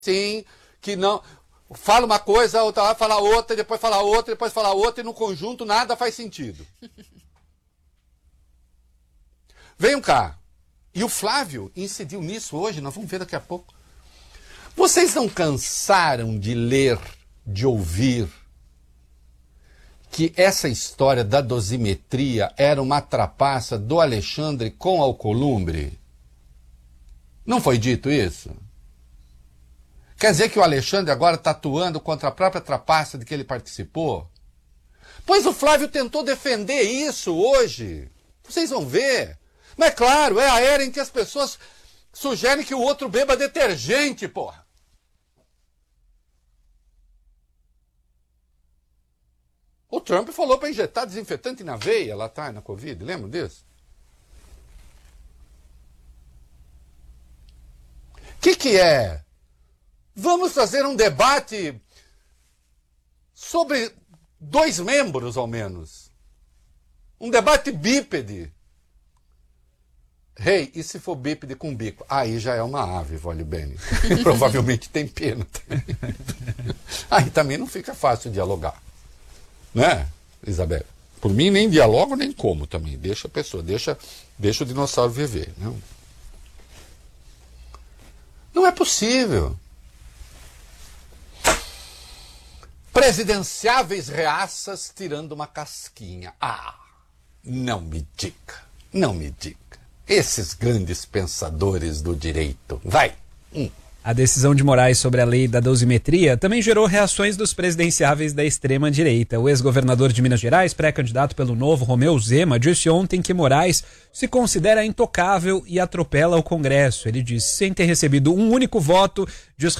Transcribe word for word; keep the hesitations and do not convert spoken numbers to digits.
Sim, que não... Fala uma coisa, a outra vai falar outra, depois fala outra, depois fala outra, e no conjunto nada faz sentido. Venham cá. E o Flávio incidiu nisso hoje, nós vamos ver daqui a pouco. Vocês não cansaram de ler, de ouvir, que essa história da dosimetria era uma trapaça do Alexandre com Alcolumbre? Não foi dito isso? Quer dizer que o Alexandre agora está atuando contra a própria trapaça de que ele participou? Pois o Flávio tentou defender isso hoje. Vocês vão ver. Mas é claro, é a era em que as pessoas sugerem que o outro beba detergente, porra. O Trump falou para injetar desinfetante na veia lá atrás, na Covid, lembra disso? O que que é? Vamos fazer um debate sobre dois membros, ao menos. Um debate bípede. Rei, hey, e se for bípede com bico? Aí já é uma ave, vale bem. Provavelmente tem pena também. Aí também não fica fácil dialogar. Né, Isabel? Por mim, nem dialogo, nem como também. Deixa a pessoa, deixa, deixa o dinossauro viver. Não, não é possível. Presidenciáveis reaças tirando uma casquinha. Ah, não me diga, não me diga. Esses grandes pensadores do direito. Vai. Hum. A decisão de Moraes sobre a lei da dosimetria também gerou reações dos presidenciáveis da extrema-direita. O ex-governador de Minas Gerais, pré-candidato pelo Novo, Romeu Zema, disse ontem que Moraes se considera intocável e atropela o Congresso. Ele disse, sem ter recebido um único voto de os